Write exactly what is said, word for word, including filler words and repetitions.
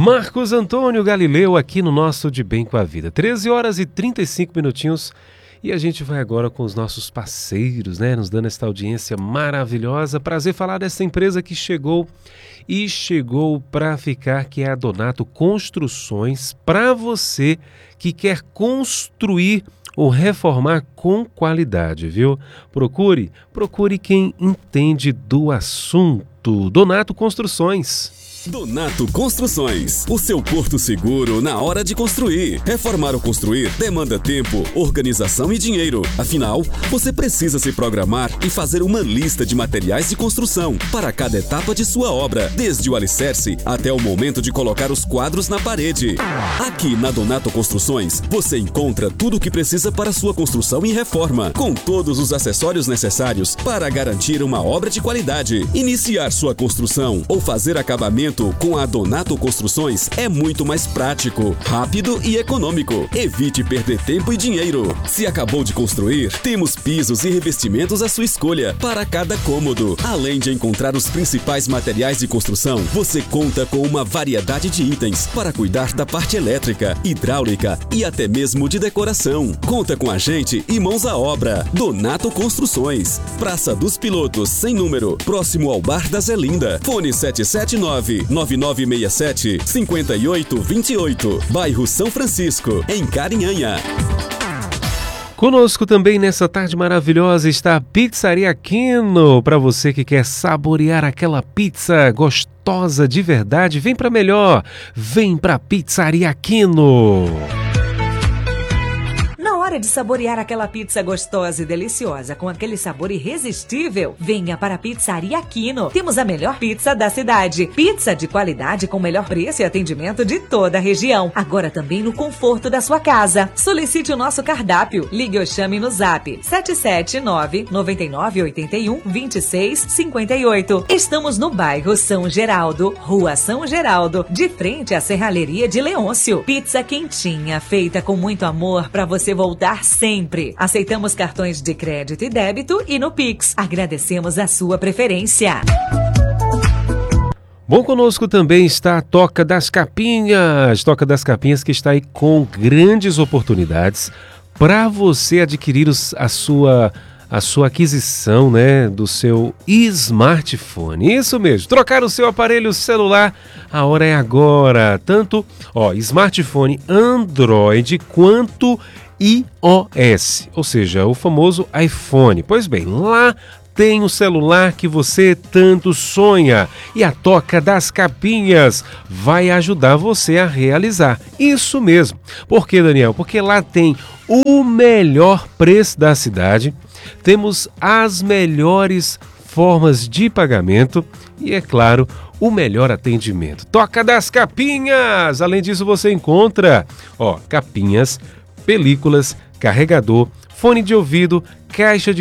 Marcos Antônio Galileu aqui no nosso De Bem com a Vida. treze horas e trinta e cinco minutinhos e a gente vai agora com os nossos parceiros, né? Nos dando esta audiência maravilhosa. Prazer falar dessa empresa que chegou e chegou para ficar, que é a Donato Construções, para você que quer construir ou reformar com qualidade, viu? Procure, procure quem entende do assunto. Donato Construções. Donato Construções, o seu porto seguro na hora de construir. Reformar ou construir demanda tempo, organização e dinheiro. Afinal, você precisa se programar e fazer uma lista de materiais de construção para cada etapa de sua obra, desde o alicerce até o momento de colocar os quadros na parede. Aqui na Donato Construções, você encontra tudo o que precisa para sua construção e reforma, com todos os acessórios necessários para garantir uma obra de qualidade. Iniciar sua construção ou fazer acabamento com a Donato Construções é muito mais prático, rápido e econômico. Evite perder tempo e dinheiro. Se acabou de construir, temos pisos e revestimentos à sua escolha para cada cômodo. Além de encontrar os principais materiais de construção, você conta com uma variedade de itens para cuidar da parte elétrica, hidráulica e até mesmo de decoração. Conta com a gente e mãos à obra. Donato Construções, Praça dos Pilotos, sem número, próximo ao Bar da Zelinda. Fone sete sete nove, nove nove seis sete, cinco oito dois oito, bairro São Francisco, em Carinhanha. Conosco também nessa tarde maravilhosa está a Pizzaria Quino. Para você que quer saborear aquela pizza gostosa de verdade, vem para melhor, vem para Pizzaria Quino. Hora de saborear aquela pizza gostosa e deliciosa com aquele sabor irresistível? Venha para a Pizzaria Quino. Temos a melhor pizza da cidade. Pizza de qualidade com o melhor preço e atendimento de toda a região. Agora também no conforto da sua casa. Solicite o nosso cardápio. Ligue ou chame no zap sete sete nove, nove nove oito um, dois seis cinco oito. Estamos no bairro São Geraldo, Rua São Geraldo, de frente à Serralheria de Leôncio. Pizza quentinha, feita com muito amor para você voltar sempre. Aceitamos cartões de crédito e débito e no Pix. Agradecemos a sua preferência. Bom, conosco também está a Toca das Capinhas. Toca das Capinhas que está aí com grandes oportunidades para você adquirir os, a sua... a sua aquisição, né, do seu smartphone. Isso mesmo, trocar o seu aparelho celular, a hora é agora. Tanto, ó, smartphone Android quanto iOS, ou seja, o famoso iPhone. Pois bem, lá tem o celular que você tanto sonha e a Toca das Capinhas vai ajudar você a realizar. Isso mesmo. Por quê, Daniel? Porque lá tem o melhor preço da cidade, temos as melhores formas de pagamento e, é claro, o melhor atendimento. Toca das Capinhas! Além disso, você encontra, ó, capinhas, películas, carregador, fone de ouvido, caixa de